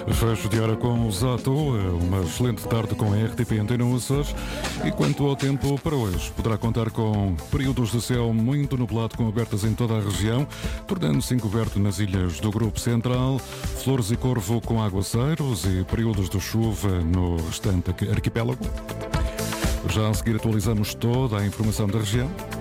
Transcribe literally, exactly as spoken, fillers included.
Fecho de hora com os À Toa, uma excelente tarde com a R T P Antena Açores. E quanto ao tempo para hoje, poderá contar com períodos de céu muito nublado com abertas em toda a região, tornando-se encoberto nas ilhas do Grupo Central, Flores e Corvo com aguaceiros e períodos de chuva no restante arquipélago. Já a seguir atualizamos toda a informação da região.